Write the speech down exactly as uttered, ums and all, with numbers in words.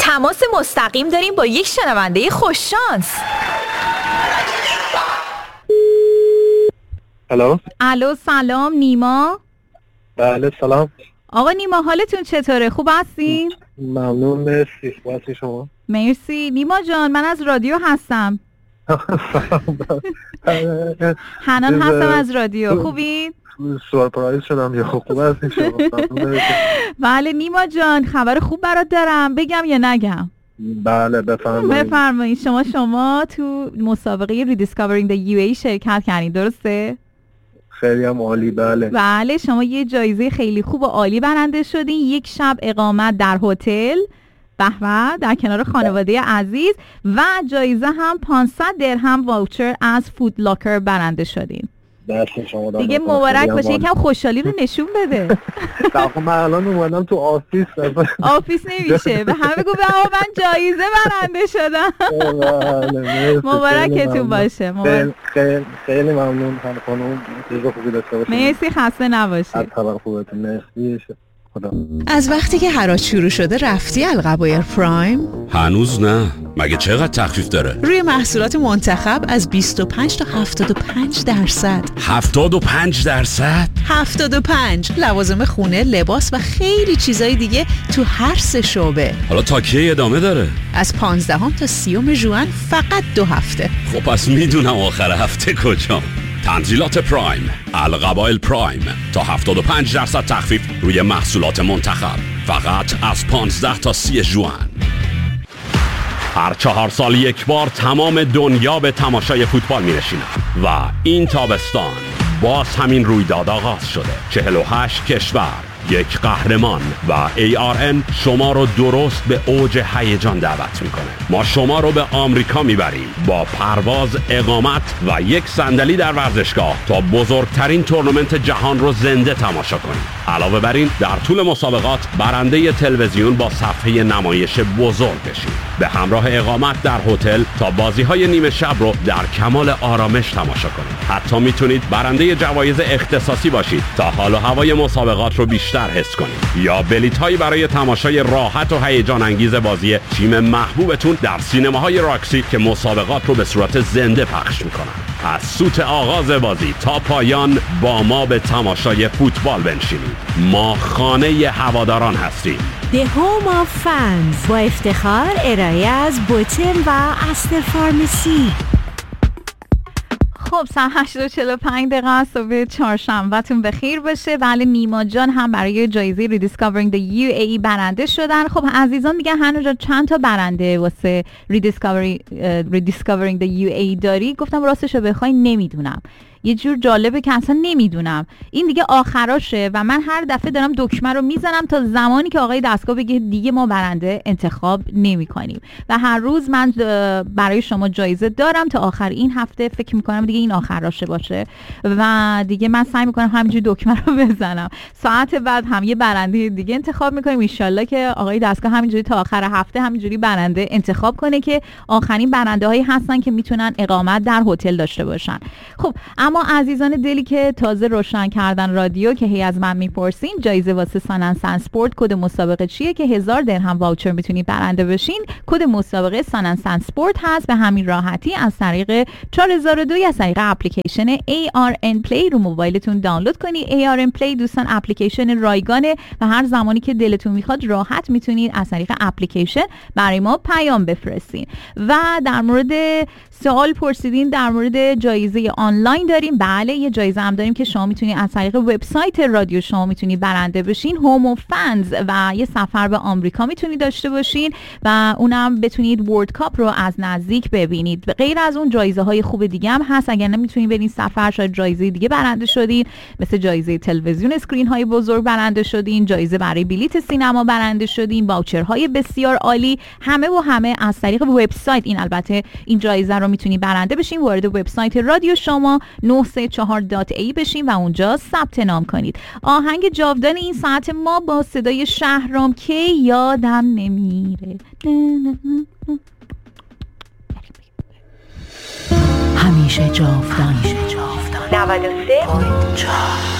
تماس مستقیم داریم با یک شنونده خوششانس. الو. الو سلام نیما. بله سلام. آقا نیما حالتون چطوره؟ خوب هستین؟ ممنون، مرسی. مرسی شما. مرسی. نیما جان من از رادیو هستم. حنان هستم از رادیو. خوبین؟ سورپرایز شدم یا خوب هستین شما؟ بله نیما جان خبر خوب برات دارم، بگم یا نگم؟ بله بفرمایید. بفرمایید. شما شما تو مسابقه Rediscovering the یو ای شرکت کردین درسته؟ خیلی هم عالی. بله بله شما یه جایزه خیلی خوب و عالی برنده شدین، یک شب اقامت در هتل به به در کنار خانواده عزیز و جایزه هم پانصد درهم واوچر از فود لاکر برنده شدین. شما دیگه مبارک باشه. یکم خوشحالی رو نشون بده. من الان اومدم تو آفیس. آفیس نمیشه، به همه بگو به من جایزه برنده شدم. مبارکتون باشه. خیلی خیلی خیلی ممنون خانم. روز خوبی داشته باشید. مرسی، خسته نباشید. از خبر خوبتون مرسی. خدا. از وقتی که حراج شروع شده رفتی القبایر پرایم؟ هنوز نه. مگه چقدر تخفیف داره؟ روی محصولات منتخب از بیست و پنج تا هفتاد و پنج درصد. هفتاد و پنج درصد؟ هفتاد و پنج. لوازم خونه، لباس و خیلی چیزای دیگه تو هر سه شعبه. حالا تا کی ادامه داره؟ از پانزدهم تا سیوم ژوئن فقط دو هفته. خب پس میدونم آخر هفته کجام. تنزیلات پرایم، القبایل پرایم، تا هفتاد و پنج درصد تخفیف روی محصولات منتخب، فقط از پانزده تا سی ژوئن. هر چهار سال یک بار تمام دنیا به تماشای فوتبال می‌نشینند و این تابستان باز همین رویداد آغاز شده. چهل و هشت کشور، یک قهرمان و ای آر ان شما رو درست به اوج هیجان دعوت میکنه. ما شما رو به آمریکا میبریم با پرواز، اقامت و یک صندلی در ورزشگاه تا بزرگترین تورنمنت جهان رو زنده تماشا کنیم. علاوه بر این در طول مسابقات برنده تلویزیون با صفحه نمایش بزرگ بشید. به همراه اقامت در هتل تا بازی‌های نیمه شب رو در کمال آرامش تماشا کنید. حتی میتونید برنده جوایز اختصاصی باشید تا حال و هوای مسابقات رو بیشتر حس کنید، یا بلیط‌هایی برای تماشای راحت و هیجان انگیز بازی تیم محبوبتون در سینماهای راکسی که مسابقات رو به صورت زنده پخش میکنن. از سوت آغاز بازی تا پایان با ما به تماشای فوتبال بنشینید. ما خانه هواداران هستیم. The Home of Fans با افتخار ارائه از بوتن و استر فارمسی. خب ساعت هشت و چهل و پنج دقیقه صبح چهارشنبه‌تون بخیر باشه. بله نیما جان هم برای جایزه Rediscovering the یو ای برنده شدن. خب عزیزان میگن هنوز چند تا برنده واسه Rediscovering uh, Rediscovering the یو ای داری؟ گفتم راستشو بخوای نمیدونم. یه جور جالبه که اصلا نمیدونم. این دیگه آخراشه و من هر دفعه دارم دکمه رو میزنم تا زمانی که آقای دستگاه بگه دیگه ما برنده انتخاب نمی کنیم و هر روز من برای شما جایزه دارم تا آخر این هفته. فکر میکنم دیگه این آخراشه باشه و دیگه من سعی میکنم همینجور دکمه رو بزنم. ساعت بعد هم یه برنده دیگه انتخاب میکنیم. انشالله که آقای دستگاه همینجوری تا آخر هفته همینجوری برنده انتخاب کنه که آخرین برنده هایی هستن که میتونن اقامت در هتل داشته باشن. خب اما عزیزان دلی که تازه روشن کردن رادیو که هی از من میپرسین جایزه واسه سان سان اسپورت کد مسابقه چیه که هزار درهم واوچر میتونید برنده بشین. کد مسابقه سان سان اسپورت هست. به همین راحتی از طریق چهار هزار و دو از طریق اپلیکیشن ای آر ان پلی رو موبایلتون دانلود کنید. ای آر ان پلی دوستان اپلیکیشن رایگانه و هر زمانی که دلتون میخواد راحت میتونید از طریق اپلیکیشن برای ما پیام بفرستین. و در مورد سوال پرسیدین در مورد جایزه آنلاین داریم. بله یه جایزه هم داریم که شما میتونید از طریق وبسایت رادیو شما میتونید برنده بشین. هوم اف فنز و یه سفر به آمریکا میتونید داشته باشین و اونم بتونید ورلد کاپ رو از نزدیک ببینید. غیر از اون جایزه های خوب دیگه هم هست. اگر نمیتونید برین سفر شاید جایزه دیگه برنده شدین، مثل جایزه تلویزیون اسکرین های بزرگ برنده شدین، جایزه برای بلیت سینما برنده شدین، واوچرهای بسیار عالی. همه و همه از طریق وبسایت این البته این جایزه رو میتونید برنده بشین. وارد وبسایت رادیو شما نه سه چهار دات ای بشین و اونجا ثبت نام کنید. آهنگ جاودان این ساعت ما با صدای شهرام که یادم نمیره. همیشه جاودان نود و سه